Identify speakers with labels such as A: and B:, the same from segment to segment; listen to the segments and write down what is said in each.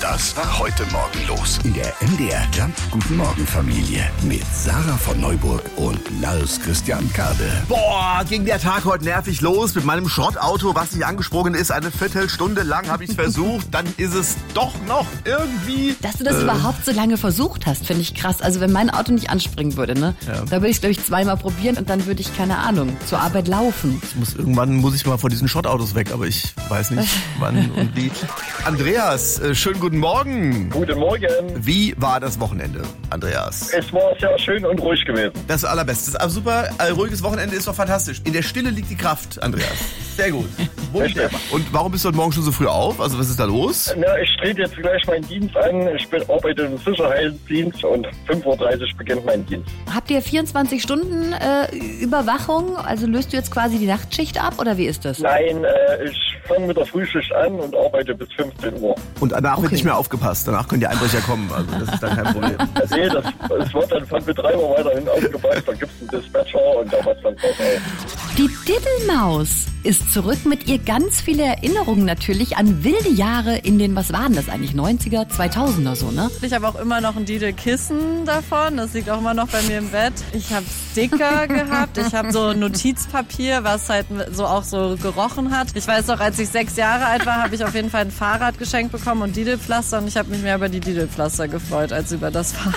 A: Das war heute Morgen los in der MDR Jump Guten Morgen Familie mit Sarah von Neuburg und Lars Christian Kade.
B: Boah, ging der Tag heute nervig los mit meinem Schrottauto, was nicht angesprungen ist. Eine Viertelstunde lang habe ich es versucht, dann ist es doch noch irgendwie...
C: Dass du das überhaupt so lange versucht hast, finde ich krass. Also wenn mein Auto nicht anspringen würde, ne?
B: Ja.
C: Da würde ich es, glaube ich, zweimal probieren und dann würde ich, keine Ahnung, zur Arbeit laufen.
B: Irgendwann muss ich mal von diesen Schrottautos weg, aber ich weiß nicht, wann und wie. Andreas, schönen guten Morgen.
D: Guten Morgen.
B: Wie war das Wochenende, Andreas?
D: Es war sehr schön und ruhig gewesen.
B: Das Allerbeste. Aber super, ruhiges Wochenende ist doch fantastisch. In der Stille liegt die Kraft, Andreas. Sehr gut. Wunderbar. Und warum bist du heute Morgen schon so früh auf? Also was ist da los?
D: Na, ich trete jetzt gleich meinen Dienst an. Ich arbeite im Sicherheitsdienst und 5:30 Uhr beginnt mein Dienst.
C: Habt ihr 24 Stunden Überwachung? Also löst du jetzt quasi die Nachtschicht ab oder wie ist das?
D: Nein, ich fange mit der Frühschicht an und arbeite bis 15 Uhr.
B: Und danach wird nicht mehr aufgepasst. Danach können die Einbrecher kommen. Also das ist dann kein Problem.
D: Nee, es wird dann von Betreiber weiterhin aufgepasst. Da gibt es einen Dispatcher und da wird dann drauf auf.
C: Die Diddelmaus ist zurück mit ihr ganz viele Erinnerungen natürlich an wilde Jahre in den, was waren das eigentlich, 90er, 2000er so, ne?
E: Ich habe auch immer noch ein Didel-Kissen davon, das liegt auch immer noch bei mir im Bett. Ich habe Sticker gehabt, ich habe so Notizpapier, was halt so auch so gerochen hat. Ich weiß noch, als ich 6 Jahre alt war, habe ich auf jeden Fall ein Fahrrad geschenkt bekommen und Didelpflaster und ich habe mich mehr über die Didelpflaster gefreut, als über das Fahrrad.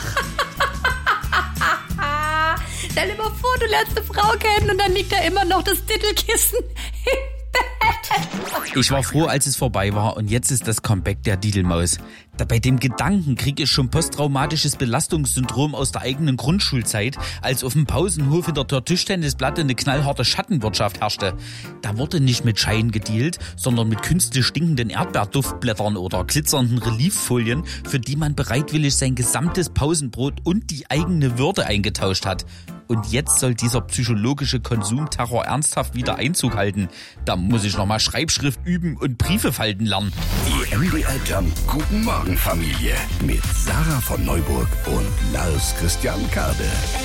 C: Stell dir mal vor, du lernst eine Frau kennen und dann liegt da immer noch das Titelkissen im Bett.
F: Ich war froh, als es vorbei war und jetzt ist das Comeback der Didelmaus. Bei dem Gedanken kriege ich schon posttraumatisches Belastungssyndrom aus der eigenen Grundschulzeit, als auf dem Pausenhof in der Tischtennisplatte eine knallharte Schattenwirtschaft herrschte. Da wurde nicht mit Schein gedealt, sondern mit künstlich stinkenden Erdbeerduftblättern oder glitzernden Relieffolien, für die man bereitwillig sein gesamtes Pausenbrot und die eigene Würde eingetauscht hat. Und jetzt soll dieser psychologische Konsumterror ernsthaft wieder Einzug halten. Da muss ich nochmal Schreibschrift üben und Briefe falten lernen.
A: Die MDR Jump Guten Morgen Familie mit Sarah von Neuburg und Lars Christian Kade.